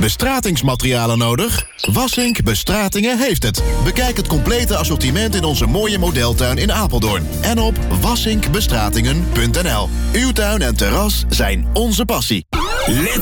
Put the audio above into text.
Bestratingsmaterialen nodig? Wassink Bestratingen heeft het. Bekijk het complete assortiment in onze mooie modeltuin in Apeldoorn. En op wassinkbestratingen.nl. Uw tuin en terras zijn onze passie. Let